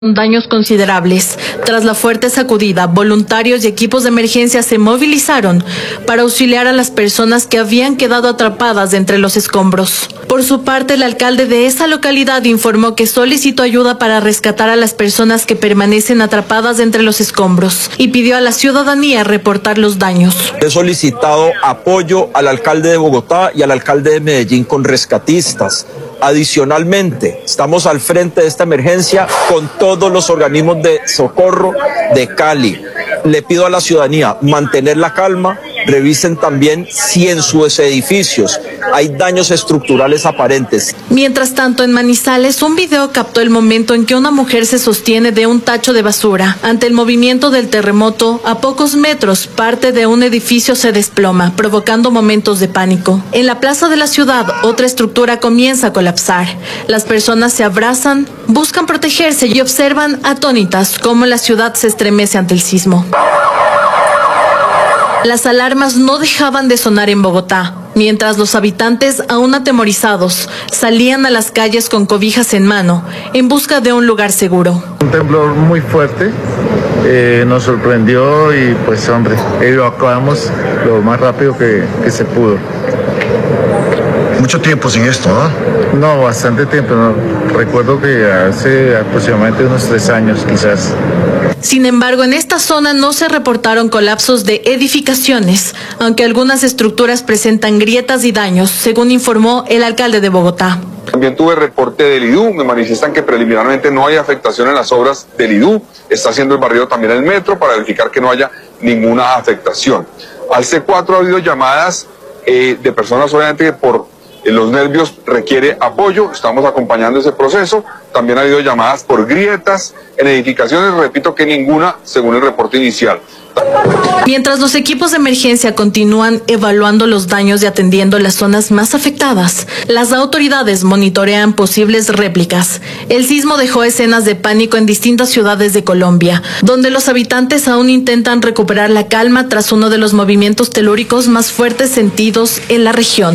Daños considerables. Tras la fuerte sacudida, voluntarios y equipos de emergencia se movilizaron para auxiliar a las personas que habían quedado atrapadas entre los escombros. Por su parte, el alcalde de esa localidad informó que solicitó ayuda para rescatar a las personas que permanecen atrapadas entre los escombros y pidió a la ciudadanía reportar los daños. He solicitado apoyo al alcalde de Bogotá y al alcalde de Medellín con rescatistas. Adicionalmente, estamos al frente de esta emergencia con todos los organismos de socorro de Cali. Le pido a la ciudadanía mantener la calma, revisen también si en sus edificios hay daños estructurales aparentes. Mientras tanto, en Manizales, un video captó el momento en que una mujer se sostiene de un tacho de basura. Ante el movimiento del terremoto, a pocos metros, parte de un edificio se desploma, provocando momentos de pánico. En la plaza de la ciudad, otra estructura comienza a colapsar. Las personas se abrazan, buscan protegerse y observan atónitas cómo la ciudad se estremece ante el sismo. Las alarmas no dejaban de sonar en Bogotá, mientras los habitantes, aún atemorizados, salían a las calles con cobijas en mano, en busca de un lugar seguro. Un temblor muy fuerte, nos sorprendió y pues hombre, evacuamos lo más rápido que se pudo. Mucho tiempo sin esto, ¿no? No, bastante tiempo, no. Recuerdo que hace aproximadamente unos 3 años quizás. Sin embargo, en esta zona no se reportaron colapsos de edificaciones, aunque algunas estructuras presentan grietas y daños, según informó el alcalde de Bogotá. También tuve reporte del IDU, me manifiestan que preliminarmente no hay afectación en las obras del IDU, está haciendo el barrido también el metro para verificar que no haya ninguna afectación. Al C4 ha habido llamadas de personas obviamente que por los nervios requiere apoyo, estamos acompañando ese proceso. También ha habido llamadas por grietas en edificaciones, repito que ninguna según el reporte inicial. Mientras los equipos de emergencia continúan evaluando los daños y atendiendo las zonas más afectadas, las autoridades monitorean posibles réplicas. El sismo dejó escenas de pánico en distintas ciudades de Colombia, donde los habitantes aún intentan recuperar la calma tras uno de los movimientos telúricos más fuertes sentidos en la región.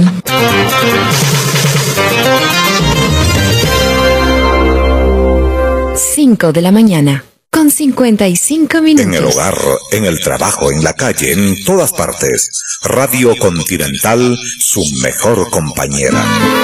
5 de la mañana, con 55 minutos. En el hogar, en el trabajo, en la calle, en todas partes. Radio Continental, su mejor compañera.